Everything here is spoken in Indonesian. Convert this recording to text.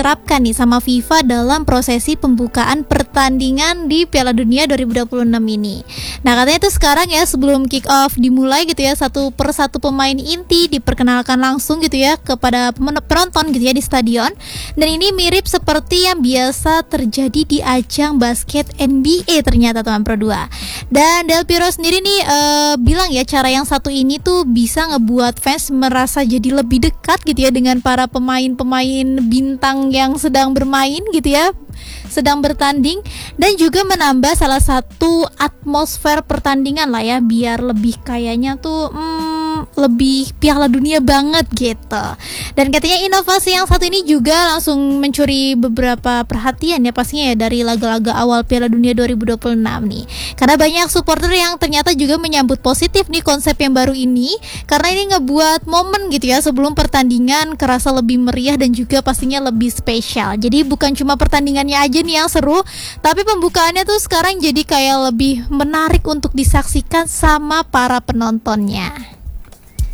diterapkan nih sama FIFA dalam prosesi pembukaan pertandingan di Piala Dunia 2026 ini. Nah, katanya tuh sekarang ya sebelum kick off dimulai gitu ya, satu persatu pemain inti diperkenalkan langsung gitu ya kepada penonton gitu ya di stadion. Dan ini mirip seperti yang biasa terjadi di ajang basket NBA ternyata teman Pro 2. Dan Del Piero sendiri nih bilang ya cara yang satu ini tuh bisa ngebuat fans merasa jadi lebih dekat gitu ya dengan para pemain-pemain bintang yang sedang bermain gitu ya, sedang bertanding, dan juga menambah salah satu atmosfer pertandingan lah ya, biar lebih kayaknya tuh lebih Piala Dunia banget gitu. Dan katanya inovasi yang satu ini juga langsung mencuri beberapa perhatian ya pastinya ya dari laga-laga awal Piala Dunia 2026 nih. Karena banyak supporter yang ternyata juga menyambut positif nih konsep yang baru ini, karena ini ngebuat momen gitu ya sebelum pertandingan kerasa lebih meriah dan juga pastinya lebih spesial. Jadi bukan cuma pertandingannya aja nih yang seru, tapi pembukaannya tuh sekarang jadi kayak lebih menarik untuk disaksikan sama para penontonnya.